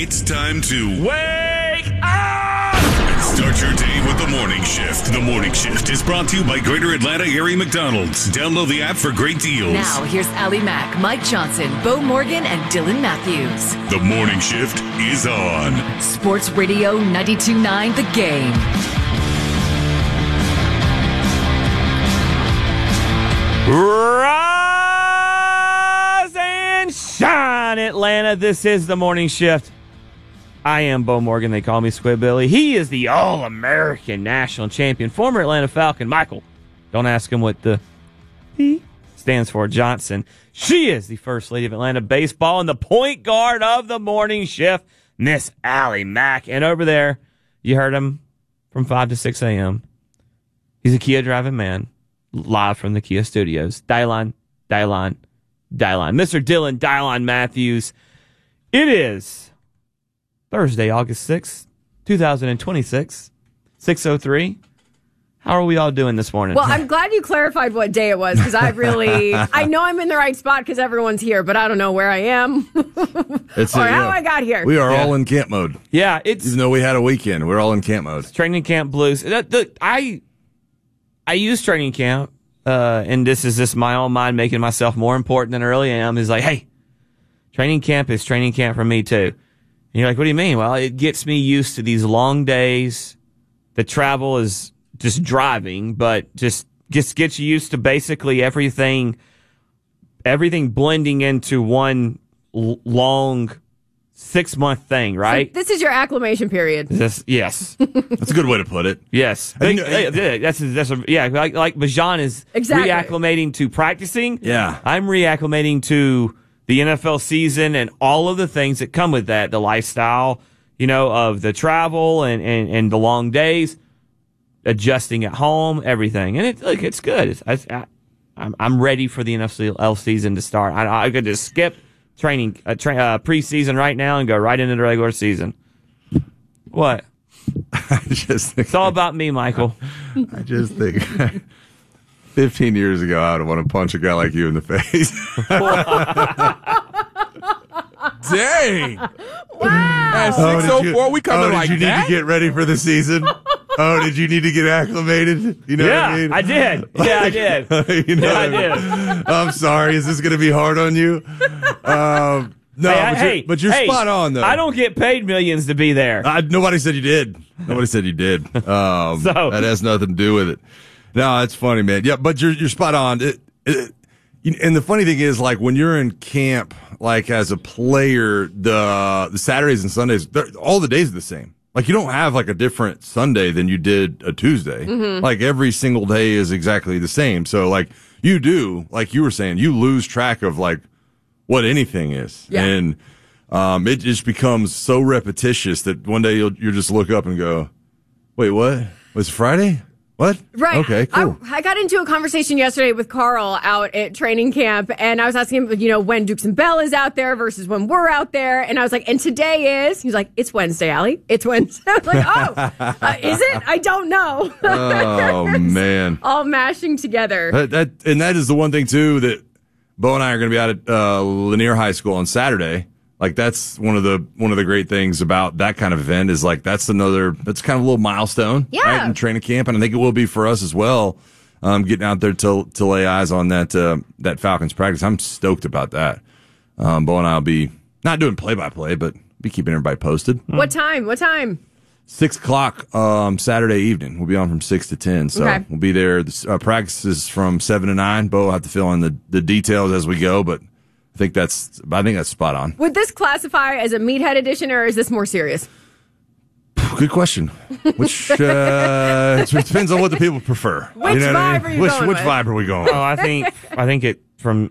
It's time to wake up! Start your day with the Morning Shift. The Morning Shift is brought to you by Greater Atlanta Area McDonald's. Download the app for great deals. Now, here's Allie Mack, Mike Johnson, Bo Morgan, and Dylan Matthews. The Morning Shift is on. Sports Radio 92.9 The Game. Rise and shine, Atlanta. This is the Morning Shift. I am Bo Morgan. They call me Squidbilly. He is the All-American National Champion, former Atlanta Falcon. Michael, don't ask him what the P stands for. Johnson. She is the First Lady of Atlanta baseball and the point guard of the Morning Shift, Miss Allie Mack. And over there, you heard him from 5 to 6 a.m. He's a Kia driving man, live from the Kia studios. Mr. Dylan Matthews. It is Thursday, August 6th, 2026, 6:03. How are we all doing this morning? Well, I'm glad you clarified what day it was, because I know I'm in the right spot because everyone's here, but I don't know where I am how I got here. We are all in camp mode. Yeah, even though we had a weekend, we're all in camp mode. Training camp blues. I use training camp, and this is just my own mind making myself more important than I really am. Is like, hey, training camp is training camp for me too. And you're like, what do you mean? Well, it gets me used to these long days. The travel is just driving, but just gets you used to basically everything blending into one long 6-month thing, right? So this is your acclimation period. Yes. That's a good way to put it. Yes. Like Bajan is reacclimating to practicing. Yeah. I'm reacclimating to the NFL season and all of the things that come with that, the lifestyle, of the travel and the long days, adjusting at home, everything. And it's good. I'm ready for the NFL season to start. I could just skip training, preseason right now and go right into the regular season. What? It's all about me, Michael. I just think 15 years ago, I would want to punch a guy like you in the face. Dang. Wow. At 6:04, we coming like that? Did you need to get ready for the season? Did you need to get acclimated? You know what I mean? I did. Yeah, I did. I did. I'm sorry. Is this going to be hard on you? No, but you're spot on, though. I don't get paid millions to be there. Nobody said you did. That has nothing to do with it. No, it's funny, man. Yeah, but you're spot on. And the funny thing is, like, when you're in camp, like, as a player, the Saturdays and Sundays, all the days are the same. Like, you don't have, like, a different Sunday than you did a Tuesday. Mm-hmm. Like, every single day is exactly the same. So, like, you do, like you were saying, you lose track of, like, what anything is. Yeah. And it just becomes so repetitious that one day you'll just look up and go, wait, what? Was it Friday? What? Right. Okay, cool. I got into a conversation yesterday with Carl out at training camp, and I was asking him, when Dukes and Bell is out there versus when we're out there. And I was like, and today is? He's like, it's Wednesday, Allie. It's Wednesday. I was like, is it? I don't know. Oh, man. All mashing together. That is the one thing, too, that Bo and I are going to be out at Lanier High School on Saturday. Like, that's one of the great things about that kind of event is, like, that's kind of a little milestone, right, in training camp, and I think it will be for us as well. Getting out there to lay eyes on that Falcons practice, I'm stoked about that. Bo and I will be not doing play-by-play, but be keeping everybody posted. What time? 6:00 Saturday evening. We'll be on from 6 to 10, so we'll be there. The practice is from 7 to 9. Bo will have to fill in the details as we go, but I think that's spot on. Would this classify as a meathead edition, or is this more serious? Good question. Which it depends on what the people prefer. Which vibe are you going Which with? vibe are we going? Oh, I think from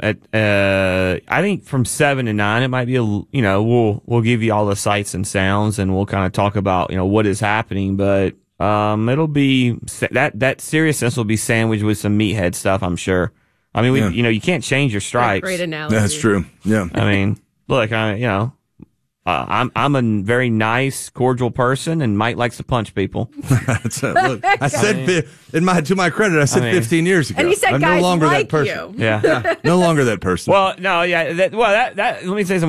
7 to 9 it might be we'll give you all the sights and sounds and we'll kind of talk about what is happening, but it'll be that seriousness will be sandwiched with some meathead stuff, I'm sure. I mean, you can't change your stripes. Great analogy. That's true. Yeah. I mean, look, I'm a very nice, cordial person, and Mike likes to punch people. Look, I said to my credit, I said 15 years ago. And he said, I'm guys no longer like that person. you. Yeah. No longer that person. Well, no, yeah. That let me say something.